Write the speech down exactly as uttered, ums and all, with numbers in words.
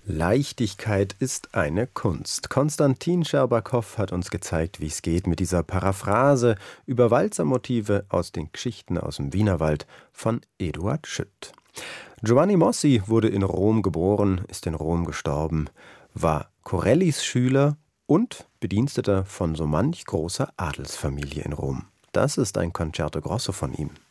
Leichtigkeit ist eine Kunst. Konstantin Scherbakow hat uns gezeigt, wie es geht mit dieser Paraphrase über Walzermotive aus den Geschichten aus dem Wienerwald von Eduard Schütt. Giovanni Mossi wurde in Rom geboren, ist in Rom gestorben, war Corellis Schüler und Bediensteter von so manch großer Adelsfamilie in Rom. Das ist ein Concerto Grosso von ihm.